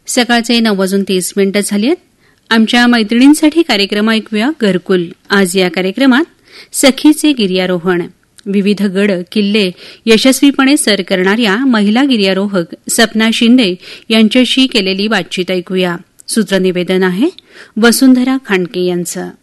सकाळचे 9:30 झाली आहेत. आमच्या मैत्रिणींसाठी कार्यक्रम ऐकूया घरकुल. आज या कार्यक्रमात सखीचे गिर्यारोहण, विविध गड किल्ले यशस्वीपणे सर करणाऱ्या महिला गिर्यारोहक सपना शिंदे यांच्याशी केलेली बातचीत ऐकूया. सूत्रनिवेदन आहे वसुंधरा खांडके यांचं.